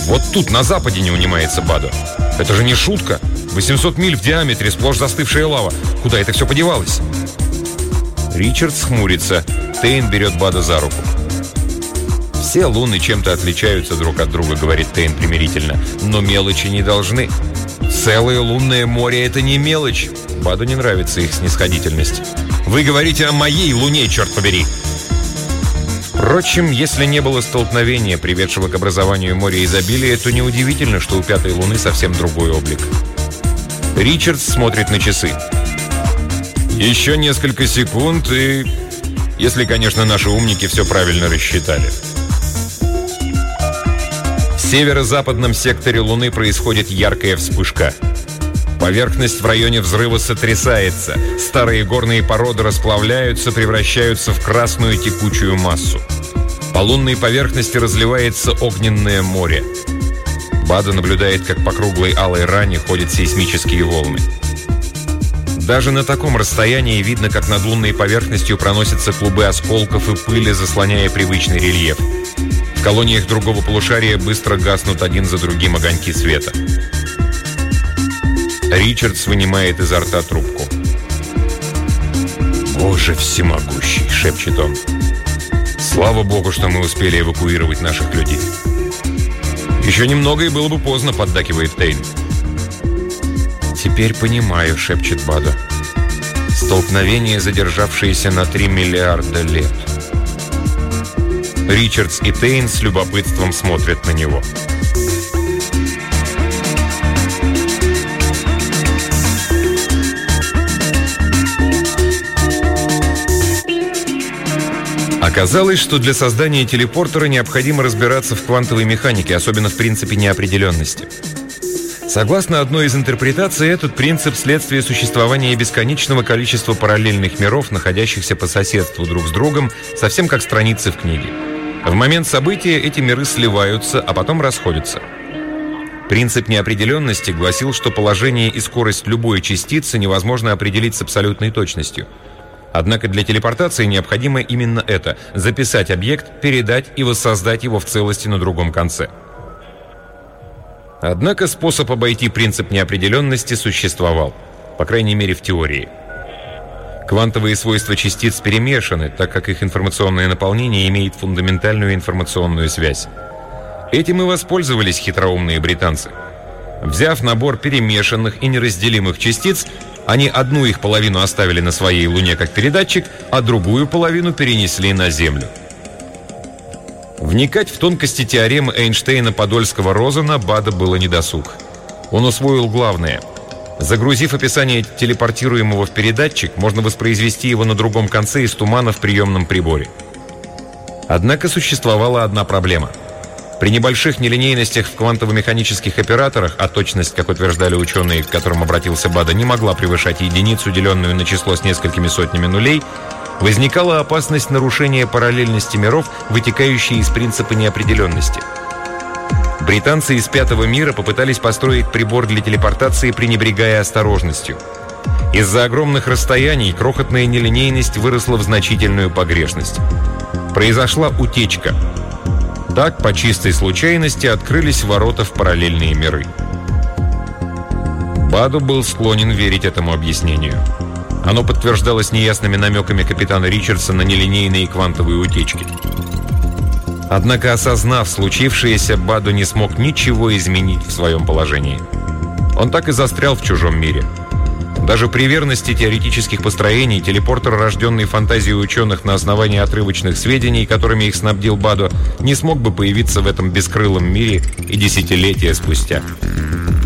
Вот тут, на западе, не унимается Бадо. Это же не шутка. 800 миль в диаметре, сплошь застывшая лава. Куда это все подевалось? Ричардс хмурится. Тейн берет Бадо за руку. «Все луны чем-то отличаются друг от друга», — говорит Тейн примирительно. «Но мелочи не должны. Целое лунное море — это не мелочь». Бадо не нравится их снисходительность. «Вы говорите о моей луне, черт побери!» Впрочем, если не было столкновения, приведшего к образованию моря изобилия, то неудивительно, что у пятой луны совсем другой облик. Ричардс смотрит на часы. «Еще несколько секунд, и... если, конечно, наши умники все правильно рассчитали». В северо-западном секторе Луны происходит яркая вспышка. Поверхность в районе взрыва сотрясается. Старые горные породы расплавляются, превращаются в красную текучую массу. По лунной поверхности разливается огненное море. Бадо наблюдает, как по круглой алой ране ходят сейсмические волны. Даже на таком расстоянии видно, как над лунной поверхностью проносятся клубы осколков и пыли, заслоняя привычный рельеф. В колониях другого полушария быстро гаснут один за другим огоньки света. Ричардс вынимает изо рта трубку. «Боже всемогущий!» — шепчет он. «Слава богу, что мы успели эвакуировать наших людей». «Еще немного, и было бы поздно», — поддакивает Тейн. «Теперь понимаю», — шепчет Бадо. «Столкновение, задержавшееся на 3 миллиарда лет». Ричардс и Тейн с любопытством смотрят на него. Оказалось, что для создания телепортера необходимо разбираться в квантовой механике, особенно в принципе неопределенности. Согласно одной из интерпретаций, этот принцип – следствие существования бесконечного количества параллельных миров, находящихся по соседству друг с другом, совсем как страницы в книге. В момент события эти миры сливаются, а потом расходятся. Принцип неопределенности гласил, что положение и скорость любой частицы невозможно определить с абсолютной точностью. Однако для телепортации необходимо именно это – записать объект, передать и воссоздать его в целости на другом конце. Однако способ обойти принцип неопределенности существовал, по крайней мере в теории. Квантовые свойства частиц перемешаны, так как их информационное наполнение имеет фундаментальную информационную связь. Этим и воспользовались хитроумные британцы. Взяв набор перемешанных и неразделимых частиц, они одну их половину оставили на своей Луне как передатчик, а другую половину перенесли на Землю. Вникать в тонкости теоремы Эйнштейна-Подольского-Розена Бадо было недосуг. Он усвоил главное. Загрузив описание телепортируемого в передатчик, можно воспроизвести его на другом конце из тумана в приемном приборе. Однако существовала одна проблема. При небольших нелинейностях в квантово-механических операторах, а точность, как утверждали ученые, к которым обратился Бадо, не могла превышать единицу, деленную на число с несколькими сотнями нулей, возникала опасность нарушения параллельности миров, вытекающей из принципа неопределенности. Британцы из пятого мира попытались построить прибор для телепортации, пренебрегая осторожностью. Из-за огромных расстояний крохотная нелинейность выросла в значительную погрешность. Произошла утечка. Так, по чистой случайности, открылись ворота в параллельные миры. Бадо был склонен верить этому объяснению. Оно подтверждалось неясными намеками капитана Ричардса на нелинейные квантовые утечки. Однако, осознав случившееся, Бадо не смог ничего изменить в своем положении. Он так и застрял в чужом мире. Даже при верности теоретических построений телепортер, рожденный фантазией ученых на основании отрывочных сведений, которыми их снабдил Бадо, не смог бы появиться в этом бескрылом мире и десятилетия спустя.